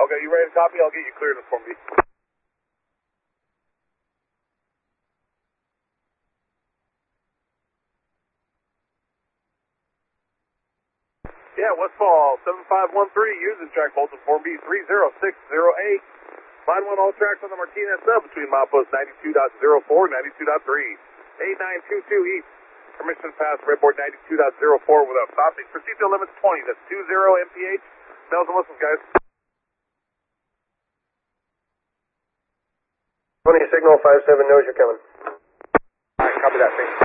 Okay, you ready to copy? I'll get you cleared in Form B. Yeah, Westfall 7513, using track Bolton Form B 30608. Line 1 all tracks on the Martinez sub between milepost 92.04 and 92.3. 8922 east. Permission to pass redboard 92.04 without stopping. Proceed to limits 20. That's 20 MPH. Bells and whistles, guys. 20 signal 57 knows you're coming. Alright, copy that. Thanks.